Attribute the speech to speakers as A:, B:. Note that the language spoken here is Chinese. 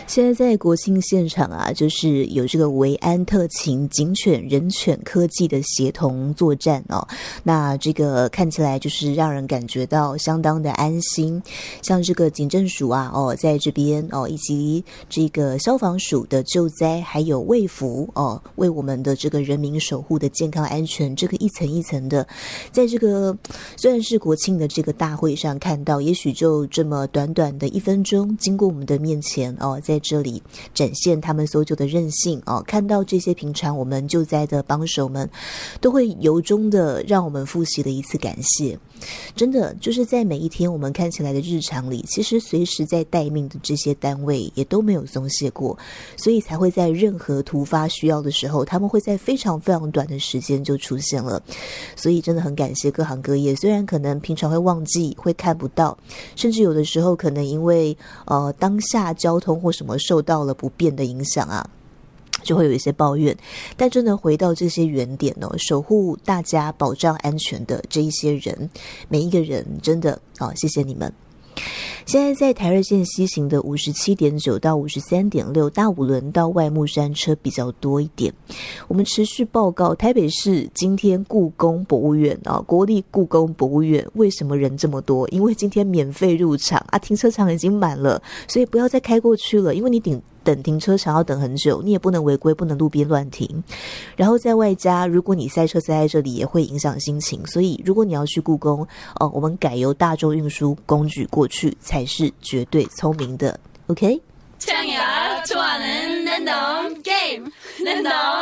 A: 现在在国庆现场啊，就是有这个维安特勤警犬人犬科技的协同作战哦。那这个看起来就是让人感觉到相当的安心。像这个警政署啊在这边以及这个消防署的救灾，还有卫福为我们的这个人民守护的健康安全，这个一层一层的，在这个虽然是国庆的这个大会上看到，也许就这么短短的1分钟，经过我们的面前在这里展现他们所有的韧性看到这些平常我们救灾的帮手们，都会由衷的让我们复习了一次感谢。真的就是在每一天我们看起来的日常里，其实随时在待命的这些单位也都没有松懈过，所以才会在任何突发需要的时候，他们会在非常非常短的时间就出现了。所以真的很感谢各行各业，虽然可能平常会忘记，会看不到，甚至有的时候可能因为当下交通或什么受到了不便的影响啊，就会有一些抱怨，但真的回到这些原点守护大家保障安全的这一些人，每一个人真的谢谢你们。现在在台二线西行的 57.9 到 53.6 大五轮到外木山车比较多一点。我们持续报告台北市今天故宫博物院国立故宫博物院为什么人这么多？因为今天免费入场停车场已经满了，所以不要再开过去了，因为你等停车场要等很久，你也不能违规，不能路边乱停。然后在外加如果你塞车塞在这里也会影响心情，所以如果你要去故宫我们改由大众运输工具过去才是绝对聪明的。 OK，
B: 청야 좋아하는 랜덤 게임 랜덤